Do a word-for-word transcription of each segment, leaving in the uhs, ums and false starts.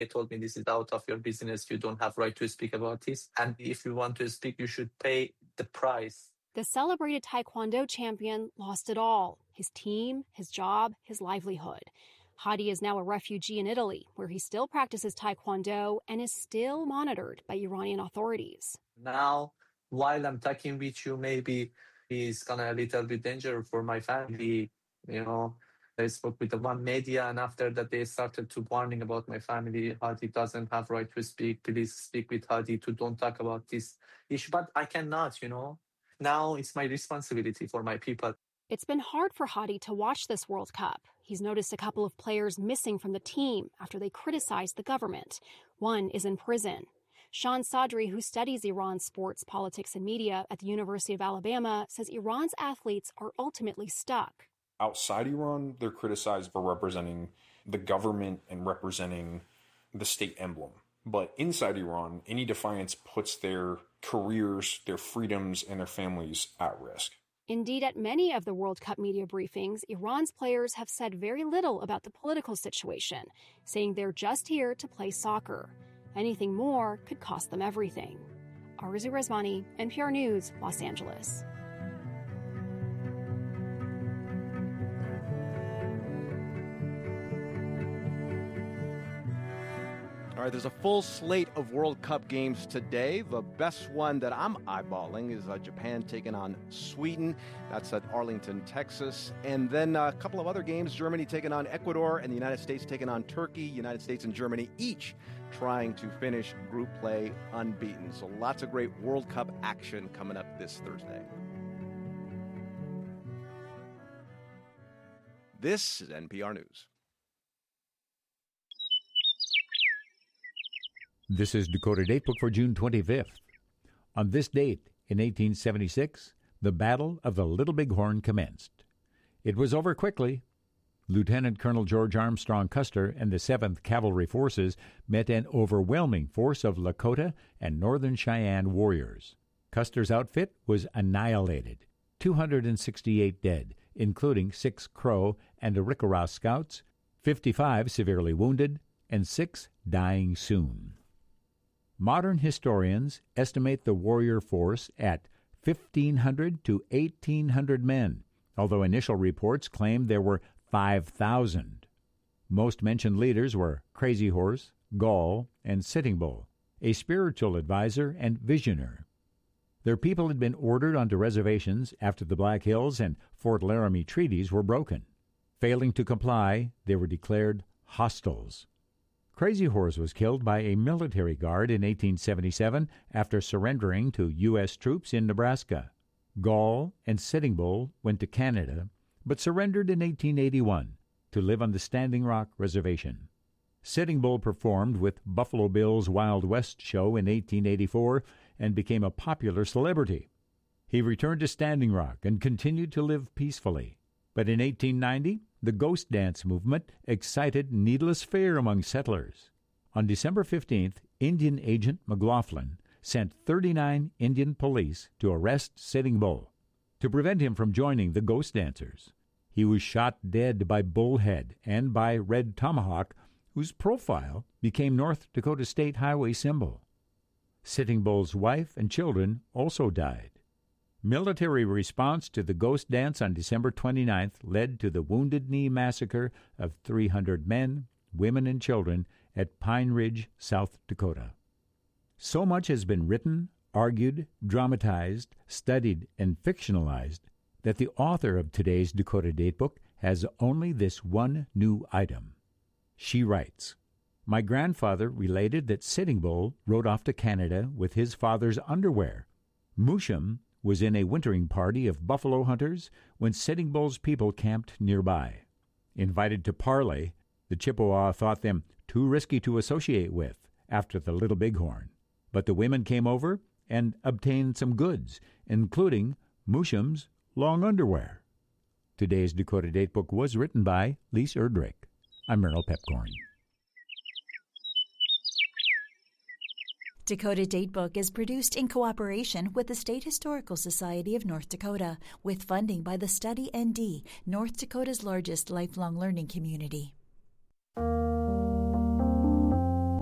He told me, this is out of your business. You don't have right to speak about this. And if you want to speak, you should pay the price. The celebrated Taekwondo champion lost it all: his team, his job, his livelihood. Hadi is now a refugee in Italy, where he still practices Taekwondo and is still monitored by Iranian authorities. Now, while I'm talking with you, maybe it's gonna a little bit dangerous for my family. You know, I spoke with the one media, and after that, they started to warning about my family. Hadi doesn't have right to speak. Please speak with Hadi to don't talk about this issue. But I cannot, you know. Now it's my responsibility for my people. It's been hard for Hadi to watch this World Cup. He's noticed a couple of players missing from the team after they criticized the government. One is in prison. Sean Sadri, who studies Iran's sports, politics, and media at the University of Alabama, says Iran's athletes are ultimately stuck. Outside Iran, they're criticized for representing the government and representing the state emblem. But inside Iran, any defiance puts their careers, their freedoms, and their families at risk. Indeed, at many of the World Cup media briefings, Iran's players have said very little about the political situation, saying they're just here to play soccer. Anything more could cost them everything. Arzu Rezvani, N P R News, Los Angeles. All right, there's a full slate of World Cup games today. The best one that I'm eyeballing is uh, Japan taking on Sweden. That's at Arlington, Texas. And then uh, a couple of other games, Germany taking on Ecuador and the United States taking on Turkey. United States and Germany each trying to finish group play unbeaten. So lots of great World Cup action coming up this Thursday. This is N P R News. This is Dakota Datebook for June twenty-fifth. On this date, in eighteen seventy-six, the Battle of the Little Bighorn commenced. It was over quickly. Lieutenant Colonel George Armstrong Custer and the seventh Cavalry Forces met an overwhelming force of Lakota and Northern Cheyenne warriors. Custer's outfit was annihilated, two hundred sixty-eight dead, including six Crow and Arikara scouts, fifty-five severely wounded, and six dying soon. Modern historians estimate the warrior force at fifteen hundred to eighteen hundred men, although initial reports claimed there were five thousand. Most mentioned leaders were Crazy Horse, Gall, and Sitting Bull, a spiritual advisor and visioner. Their people had been ordered onto reservations after the Black Hills and Fort Laramie treaties were broken. Failing to comply, they were declared hostiles. Crazy Horse was killed by a military guard in eighteen seventy-seven after surrendering to U S troops in Nebraska. Gall and Sitting Bull went to Canada, but surrendered in eighteen eighty-one to live on the Standing Rock Reservation. Sitting Bull performed with Buffalo Bill's Wild West show in eighteen eighty-four and became a popular celebrity. He returned to Standing Rock and continued to live peacefully. But in eighteen ninety, the ghost dance movement excited needless fear among settlers. On December fifteenth, Indian Agent McLaughlin sent thirty-nine Indian police to arrest Sitting Bull to prevent him from joining the ghost dancers. He was shot dead by Bullhead and by Red Tomahawk, whose profile became North Dakota State Highway symbol. Sitting Bull's wife and children also died. Military response to the ghost dance on December twenty-ninth led to the Wounded Knee massacre of three hundred men, women, and children at Pine Ridge, South Dakota. So much has been written, argued, dramatized, studied, and fictionalized that the author of today's Dakota Datebook has only this one new item. She writes, "My grandfather related that Sitting Bull rode off to Canada with his father's underwear. Moosham was in a wintering party of buffalo hunters when Sitting Bull's people camped nearby. Invited to parley, the Chippewa thought them too risky to associate with after the Little Bighorn. But the women came over and obtained some goods, including Moosham's long underwear." Today's Dakota Datebook was written by Lise Erdrich. I'm Merrill Pepcorn. Dakota Datebook is produced in cooperation with the State Historical Society of North Dakota, with funding by the Study N D, North Dakota's largest lifelong learning community.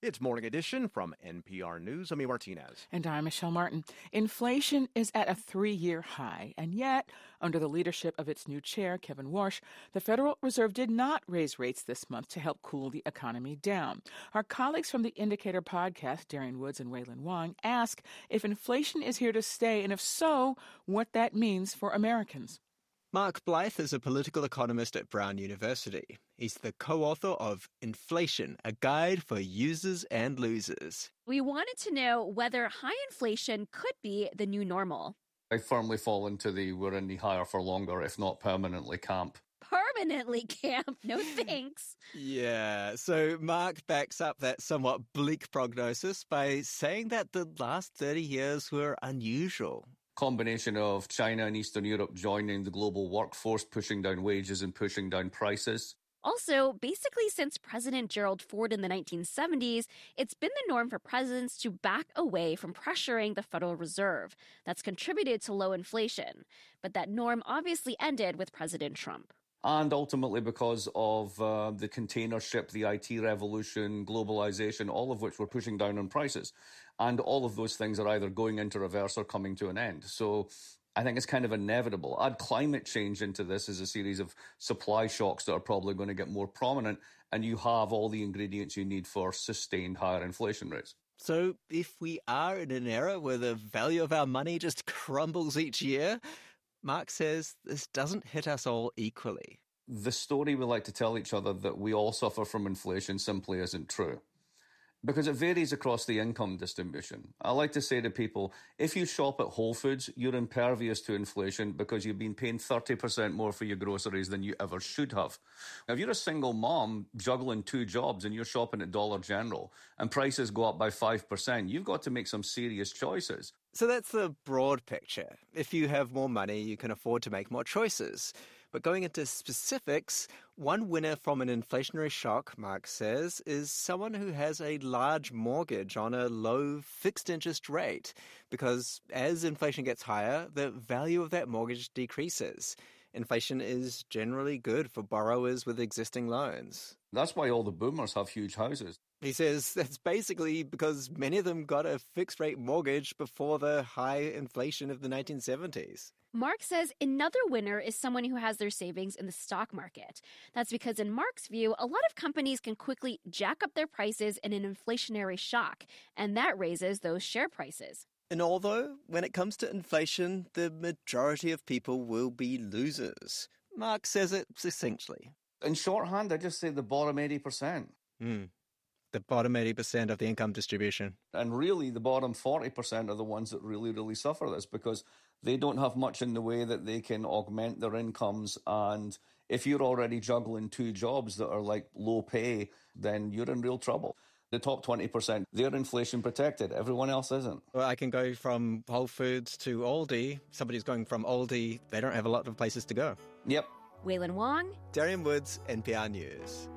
It's Morning Edition from N P R News. I'm Martinez. And I'm Michelle Martin. Inflation is at a three-year high, and yet, under the leadership of its new chair, Kevin Warsh, the Federal Reserve did not raise rates this month to help cool the economy down. Our colleagues from the Indicator podcast, Darian Woods and Waylon Wong, ask if inflation is here to stay, and if so, what that means for Americans. Mark Blythe is a political economist at Brown University. He's the co-author of Inflation, a guide for users and losers. We wanted to know whether high inflation could be the new normal. I firmly fall into the we're in the higher for longer, if not permanently camp. Permanently camp? No thanks. Yeah, so Mark backs up that somewhat bleak prognosis by saying that the last thirty years were unusual. Combination of China and Eastern Europe joining the global workforce, pushing down wages and pushing down prices. Also, basically since President Gerald Ford in the nineteen seventies, it's been the norm for presidents to back away from pressuring the Federal Reserve. That's contributed to low inflation. But that norm obviously ended with President Trump. And ultimately because of uh, the container ship, the I T revolution, globalization, all of which were pushing down on prices. And all of those things are either going into reverse or coming to an end. So I think it's kind of inevitable. Add climate change into this as a series of supply shocks that are probably going to get more prominent, and you have all the ingredients you need for sustained higher inflation rates. So if we are in an era where the value of our money just crumbles each year, Mark says this doesn't hit us all equally. The story we like to tell each other that we all suffer from inflation simply isn't true, because it varies across the income distribution. I like to say to people, if you shop at Whole Foods, you're impervious to inflation because you've been paying thirty percent more for your groceries than you ever should have. Now, if you're a single mom juggling two jobs and you're shopping at Dollar General and prices go up by five percent, you've got to make some serious choices. So that's the broad picture. If you have more money, you can afford to make more choices. But going into specifics, one winner from an inflationary shock, Mark says, is someone who has a large mortgage on a low fixed interest rate, because as inflation gets higher, the value of that mortgage decreases. Inflation is generally good for borrowers with existing loans. That's why all the boomers have huge houses. He says that's basically because many of them got a fixed-rate mortgage before the high inflation of the nineteen seventies. Mark says another winner is someone who has their savings in the stock market. That's because in Mark's view, a lot of companies can quickly jack up their prices in an inflationary shock, and that raises those share prices. And although, when it comes to inflation, the majority of people will be losers, Mark says it succinctly. In shorthand, I just say the bottom eighty percent. Mm. The bottom eighty percent of the income distribution. And really, the bottom forty percent are the ones that really, really suffer this, because they don't have much in the way that they can augment their incomes. And if you're already juggling two jobs that are like low pay, then you're in real trouble. The top twenty percent, they're inflation protected. Everyone else isn't. Well, I can go from Whole Foods to Aldi. Somebody's going from Aldi, they don't have a lot of places to go. Yep. Waylon Wong. Darian Woods, N P R News.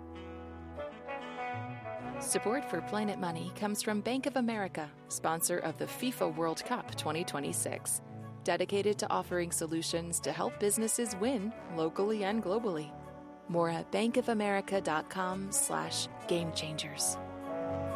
Support for Planet Money comes from Bank of America, sponsor of the FIFA World Cup twenty twenty-six. Dedicated to offering solutions to help businesses win locally and globally. More at bankofamerica.com slash game changers.